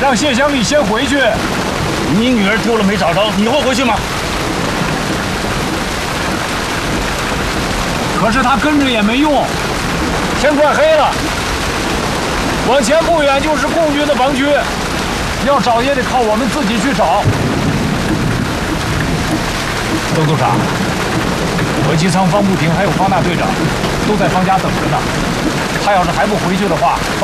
让谢乡里先回去。 你女儿丢了没找着，你会回去吗？ 可是他跟着也没用，天快黑了，往前不远就是共军的防区，要找也得靠我们自己去找。周督察，我机舱方不平还有方大队长都在方家等着呢，他要是还不回去的话。